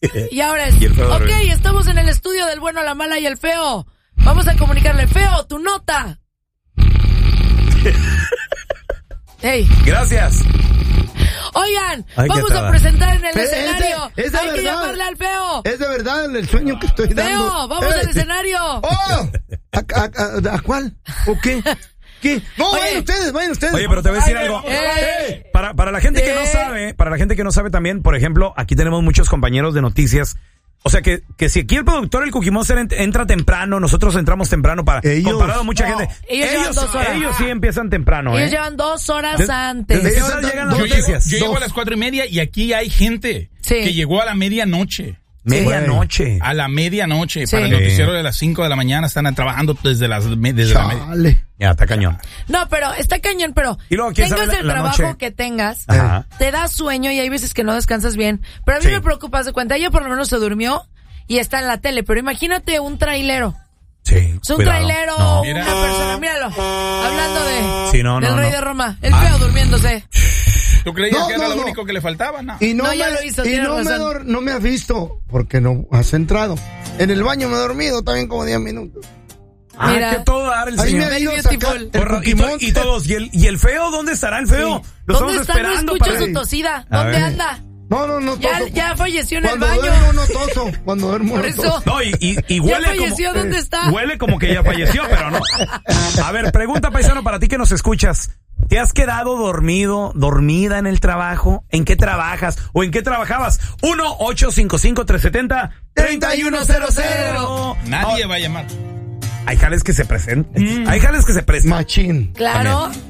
Y ahora es, ok, estamos en el estudio del bueno, la mala y el feo. Vamos a comunicarle, feo, tu nota. Hey. Gracias. Oigan, vamos a presentar en el escenario. Es de Hay verdad. que llamarle al feo. Es de verdad el sueño que estoy dando. Feo, vamos al escenario. ¡Oh! ¿A cuál? ¿O qué? ¿Qué? No, vayan ustedes. Oye, pero te voy a decir algo. Para la gente que no sabe, también, por ejemplo, aquí tenemos muchos compañeros de noticias. O sea, que si aquí el productor, el Cookie Monster, entra temprano, nosotros entramos temprano comparado a mucha gente. Ellos 2 horas. Ellos sí empiezan temprano, Ellos llevan 2 horas antes. ¿Desde qué hora llegan las noticias? Yo llego a las 4:30 y aquí hay gente que llegó a la medianoche. Medianoche. A la medianoche. Para el noticiero de las 5 de la mañana están trabajando desde la media. Ya, está cañón. No, pero está cañón, pero y luego, tengas el trabajo que tengas, te da sueño y hay veces que no descansas bien. Pero a mí me preocupa, de cuenta, ella por lo menos se durmió y está en la tele, pero imagínate un trailero. Sí. Es un trailero, una persona, míralo, hablando del rey de Roma, el feo durmiéndose. ¿Tú creías que era lo único que le faltaba? No. Y ya lo hizo, no me has visto porque no has entrado. En el baño me he dormido también como 10 minutos. Mira, que todo dar el señor. Y todos. ¿Y el feo? ¿Dónde estará el feo? Lo ¿Dónde está? No escucho su tosida. ¿Dónde anda? No. Ya falleció en el baño. Cuando duermo no toso. Cuando duermo no toso. No, y huele ya falleció, como... ¿dónde está? Huele como que ya falleció, pero no. A ver, pregunta, paisano, para ti que nos escuchas. ¿Te has quedado dormida en el trabajo? ¿En qué trabajas? ¿O en qué trabajabas? 1-855-370-3100. Nadie va a llamar. Hay jales que se presentan. Hay jales que se prestan. Machín. Claro. También.